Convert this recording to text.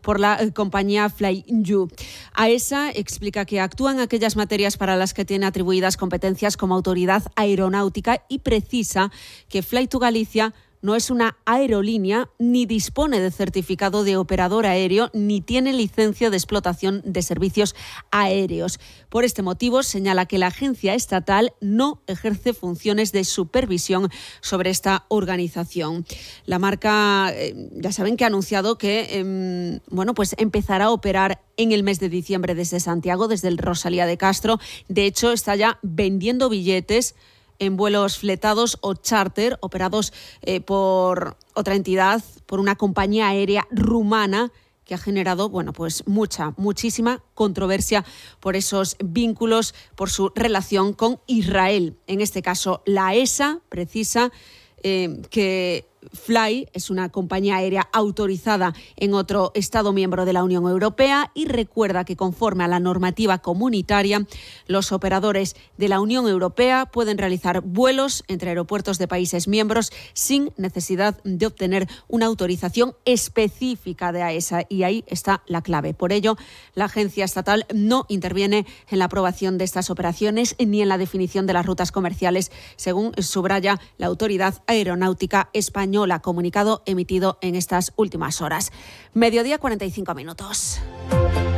por la compañía FlyYou. AESA explica que actúa en aquellas materias para las que tiene atribuidas competencias como autoridad aeronáutica y precisa que Fly2Galicia no es una aerolínea, ni dispone de certificado de operador aéreo, ni tiene licencia de explotación de servicios aéreos. Por este motivo, señala que la agencia estatal no ejerce funciones de supervisión sobre esta organización. La marca, ya saben que ha anunciado que pues empezará a operar en el mes de diciembre desde Santiago, desde el Rosalía de Castro. De hecho, está ya vendiendo billetes en vuelos fletados o charter operados por otra entidad, por una compañía aérea rumana que ha generado, muchísima controversia por esos vínculos, por su relación con Israel. En este caso, la AESA precisa que Fly es una compañía aérea autorizada en otro Estado miembro de la Unión Europea y recuerda que conforme a la normativa comunitaria, los operadores de la Unión Europea pueden realizar vuelos entre aeropuertos de países miembros sin necesidad de obtener una autorización específica de AESA, y ahí está la clave. Por ello, la agencia estatal no interviene en la aprobación de estas operaciones ni en la definición de las rutas comerciales, según subraya la Autoridad Aeronáutica Española, comunicado emitido en estas últimas horas. 12:45.